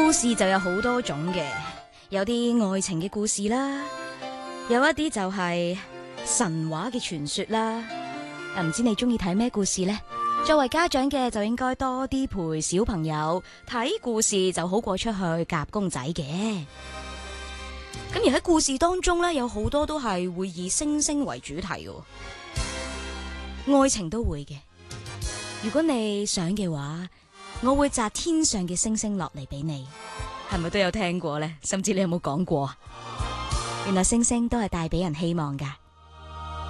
故事就有好多種嘅，有啲愛情嘅故事啦，有一啲就係神話嘅傳說啦。唔知你中意睇咩故事呢？作為家長嘅就應該多啲陪小朋友睇故事，就好過出去夾公仔嘅。咁而喺故事當中呢，有好多都係會以星星為主題嘅，愛情都會嘅。如果你想嘅話，我會摘天上嘅星星落嚟俾你，係咪都有聽過呢？甚至你有冇講過？原來星星都係帶俾人希望㗎。